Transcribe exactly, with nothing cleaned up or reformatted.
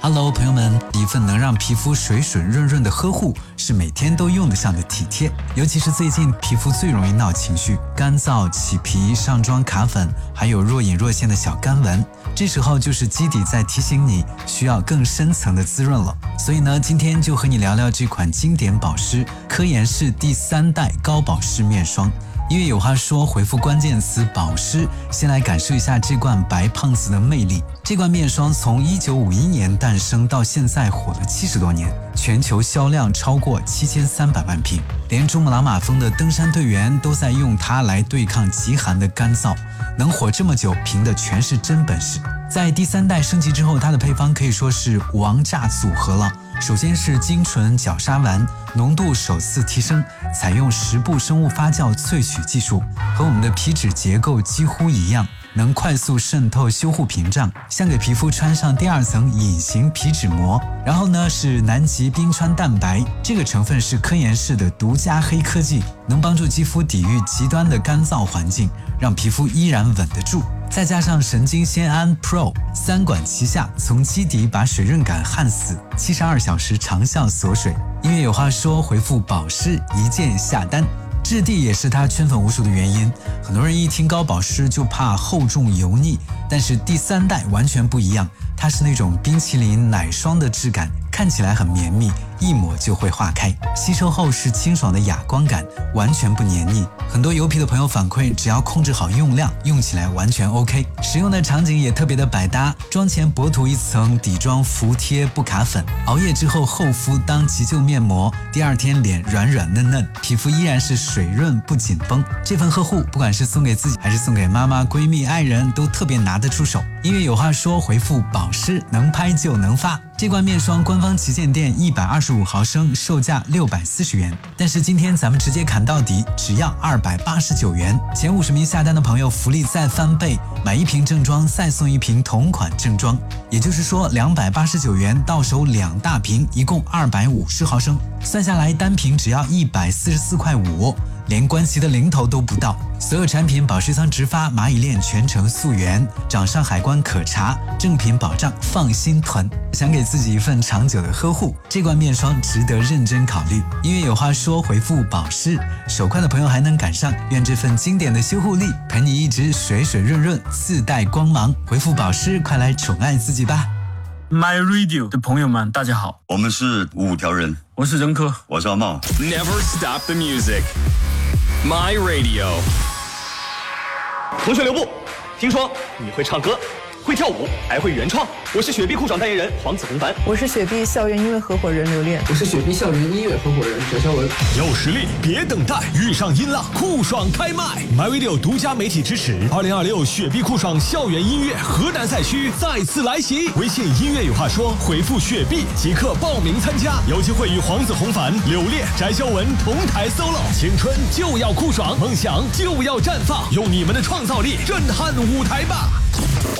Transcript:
Hello， 朋友们，一份能让皮肤水水润润的呵护，是每天都用得上的体贴。尤其是最近皮肤最容易闹情绪，干燥、起皮、上妆卡粉，还有若隐若现的小干纹，这时候就是基底在提醒你需要更深层的滋润了。所以呢，今天就和你聊聊这款经典保湿科颜氏第三代高保湿面霜。因为有话说，回复关键词保湿，先来感受一下这罐白胖子的魅力。这罐面霜从一九五一年诞生到现在火了七十多年，全球销量超过七千三百万瓶，连珠穆朗玛峰的登山队员都在用它来对抗极寒的干燥。能火这么久，凭的全是真本事。在第三代升级之后，它的配方可以说是王炸组合了。首先是精纯角鲨烷，浓度首次提升，采用十步生物发酵萃取技术，和我们的皮脂结构几乎一样，能快速渗透修护屏障，像给皮肤穿上第二层隐形皮脂膜。然后呢是南极冰川蛋白，这个成分是科颜氏的独家黑科技，能帮助肌肤抵御极端的干燥环境，让皮肤依然稳得住。再加上神经酰胺 Pro， 三管齐下，从基底把水润感焊死，七十二小时长效锁水。因为有话说，回复保湿一键下单。质地也是它圈粉无数的原因，很多人一听高保湿就怕厚重油腻，但是第三代完全不一样，它是那种冰淇淋奶霜的质感，看起来很绵密，一抹就会化开，吸收后是清爽的哑光感，完全不黏腻。很多油皮的朋友反馈，只要控制好用量，用起来完全 OK。 使用的场景也特别的百搭，妆前薄涂一层底妆服贴不卡粉，熬夜之后厚敷当急救面膜，第二天脸软软嫩嫩，皮肤依然是水润不紧绷。这份呵护不管是送给自己还是送给妈妈、闺蜜、爱人，都特别拿得出手。因为有话说，回复保湿能拍就能发。这罐面霜官方旗舰店一百二十五毫升，售价六百四十元，但是今天咱们直接砍到底，只要二百八十九元。前五十名下单的朋友福利再翻倍，买一瓶正装再送一瓶同款正装，也就是说两百八十九元到手两大瓶，一共二百五十毫升，算下来单瓶只要一百四十四块五，连关系的零头都不到。所有产品保湿仓直发，蚂蚁链全程溯源，掌上海关可查，正品保障放心囤。想给自己一份长久的呵护，这罐面霜值得认真考虑。因为有话说，回复保湿，手快的朋友还能赶上。愿这份经典的修护力陪你一直水水润润，自带光芒。回复保湿，快来宠爱自己吧。 My Radio 的朋友们，大家好， 我们是五条人， 我是任科， 我是阿茂。 Never stop the music. My Radio。 同学留步，听说你会唱歌，会跳舞，还会原创。我是雪碧酷爽代言人黄子弘凡， 我是雪碧校园音乐合伙人刘恋， 我是雪碧校园音乐合伙人翟潇闻。 有实力别等待，遇上音浪酷爽开麦。My Radio 独家媒体支持，二零二六雪碧酷爽校园音乐河南赛区再次来袭。微信音乐有话说，回复雪碧即刻报名参加，有机会与黄子弘凡、刘烈、翟潇闻同台 solo。青春就要酷爽，梦想就要绽放，用你们的创造力震撼舞台吧。